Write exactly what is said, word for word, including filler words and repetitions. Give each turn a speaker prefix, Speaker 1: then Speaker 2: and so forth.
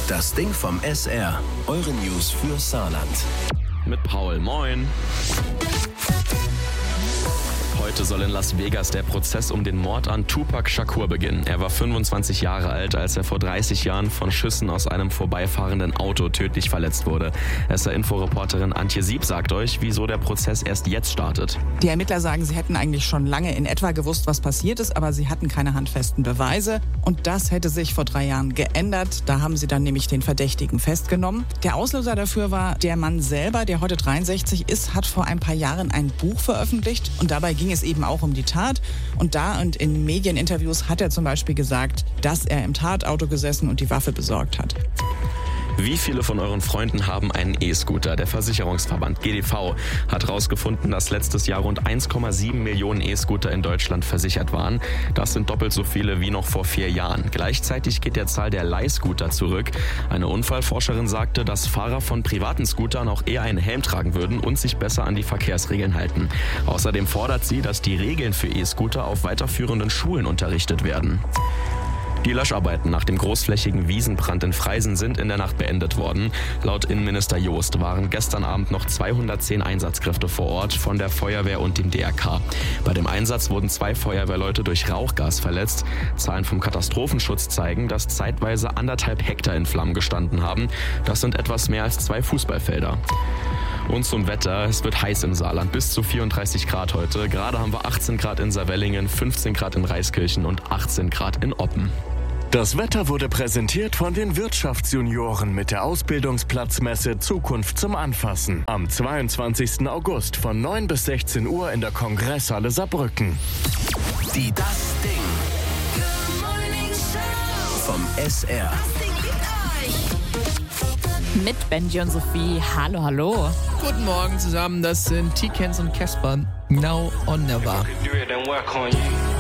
Speaker 1: Das Ding vom S R. Eure News für Saarland.
Speaker 2: Mit Paul. Moin. Heute soll in Las Vegas der Prozess um den Mord an Tupac Shakur beginnen. Er war fünfundzwanzig Jahre alt, als er vor dreißig Jahren von Schüssen aus einem vorbeifahrenden Auto tödlich verletzt wurde. S R-Info-Reporterin Antje Sieb sagt euch, wieso der Prozess erst jetzt startet.
Speaker 3: Die Ermittler sagen, sie hätten eigentlich schon lange in etwa gewusst, was passiert ist, aber sie hatten keine handfesten Beweise. Und das hätte sich vor drei Jahren geändert. Da haben sie dann nämlich den Verdächtigen festgenommen. Der Auslöser dafür war der Mann selber, der heute dreiundsechzig ist, hat vor ein paar Jahren ein Buch veröffentlicht. Und dabei ging es eben auch um die Tat. Und da und in Medieninterviews hat er zum Beispiel gesagt, dass er im Tatauto gesessen und die Waffe besorgt hat.
Speaker 2: Wie viele von euren Freunden haben einen E-Scooter? Der Versicherungsverband G D V hat herausgefunden, dass letztes Jahr rund eins Komma sieben Millionen E-Scooter in Deutschland versichert waren. Das sind doppelt so viele wie noch vor vier Jahren. Gleichzeitig geht der Zahl der Leihscooter zurück. Eine Unfallforscherin sagte, dass Fahrer von privaten Scootern auch eher einen Helm tragen würden und sich besser an die Verkehrsregeln halten. Außerdem fordert sie, dass die Regeln für E-Scooter auf weiterführenden Schulen unterrichtet werden. Die Löscharbeiten nach dem großflächigen Wiesenbrand in Freisen sind in der Nacht beendet worden. Laut Innenminister Joost waren gestern Abend noch zweihundertzehn Einsatzkräfte vor Ort von der Feuerwehr und dem D R K. Bei dem Einsatz wurden zwei Feuerwehrleute durch Rauchgas verletzt. Zahlen vom Katastrophenschutz zeigen, dass zeitweise anderthalb Hektar in Flammen gestanden haben. Das sind etwas mehr als zwei Fußballfelder. Und zum Wetter, es wird heiß im Saarland, bis zu vierunddreißig Grad heute. Gerade haben wir achtzehn Grad in Saarwellingen, fünfzehn Grad in Reiskirchen und achtzehn Grad in Oppen.
Speaker 4: Das Wetter wurde präsentiert von den Wirtschaftsjunioren mit der Ausbildungsplatzmesse Zukunft zum Anfassen. Am zweiundzwanzigsten August von neun bis sechzehn Uhr in der Kongresshalle Saarbrücken.
Speaker 1: Die Das Ding vom S R.
Speaker 5: Mit Benji und Sophie. Hallo, hallo.
Speaker 6: Guten Morgen zusammen, das sind T-Kenz und Casper. Now or never.